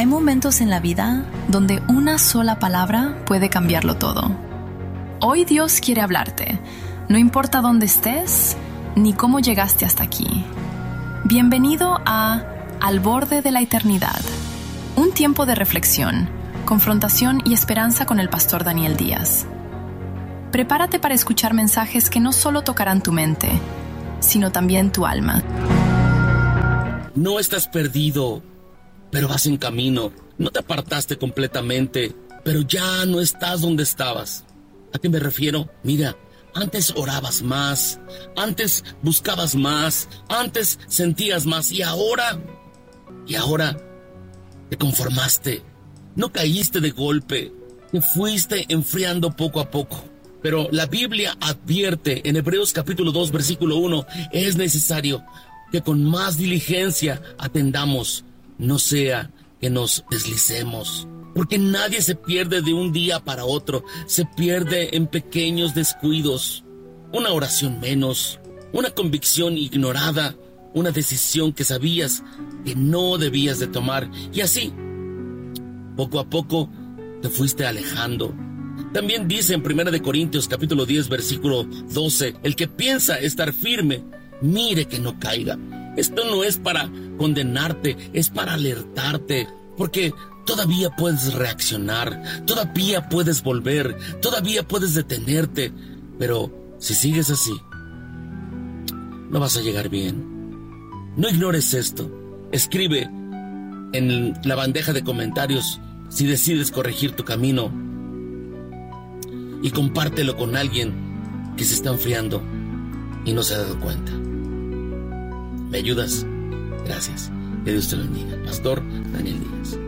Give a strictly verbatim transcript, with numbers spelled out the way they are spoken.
Hay momentos en la vida donde una sola palabra puede cambiarlo todo. Hoy Dios quiere hablarte, no importa dónde estés ni cómo llegaste hasta aquí. Bienvenido a Al Borde de la Eternidad, un tiempo de reflexión, confrontación y esperanza con el pastor Daniel Díaz. Prepárate para escuchar mensajes que no solo tocarán tu mente, sino también tu alma. No estás perdido, pero vas en camino. No te apartaste completamente, pero ya no estás donde estabas. ¿A qué me refiero? Mira, antes orabas más, antes buscabas más, antes sentías más y ahora, y ahora te conformaste. No caíste de golpe, te fuiste enfriando poco a poco. Pero la Biblia advierte en Hebreos capítulo dos, versículo uno, es necesario que con más diligencia atendamos, no sea que nos deslicemos. Porque nadie se pierde de un día para otro, se pierde en pequeños descuidos. Una oración menos, una convicción ignorada, una decisión que sabías que no debías de tomar. Y así, poco a poco, te fuiste alejando. También dice en primera de Corintios capítulo diez, versículo doce, el que piensa estar firme, mire que no caiga. Esto no es para condenarte, es para alertarte, porque todavía puedes reaccionar, todavía puedes volver, todavía puedes detenerte, pero si sigues así, no vas a llegar bien. No ignores esto. Escribe en la bandeja de comentarios si decides corregir tu camino y compártelo con alguien que se está enfriando y no se ha dado cuenta. ¿Me ayudas? Gracias. Que Dios te bendiga. Pastor Daniel Díaz.